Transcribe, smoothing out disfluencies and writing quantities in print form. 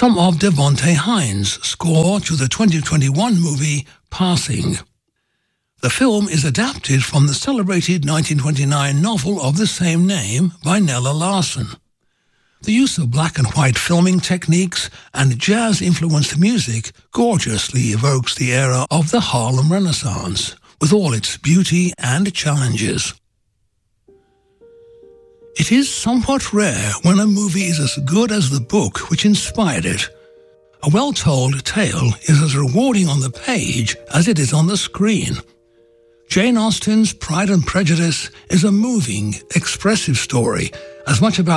some of Devonte Hines' score to the 2021 movie Passing. The film is adapted from the celebrated 1929 novel of the same name by Nella Larsen. The use of black and white filming techniques and jazz-influenced music gorgeously evokes the era of the Harlem Renaissance, with all its beauty and challenges. It is somewhat rare when a movie is as good as the book which inspired it. A well-told tale is as rewarding on the page as it is on the screen. Jane Austen's Pride and Prejudice is a moving, expressive story, as much about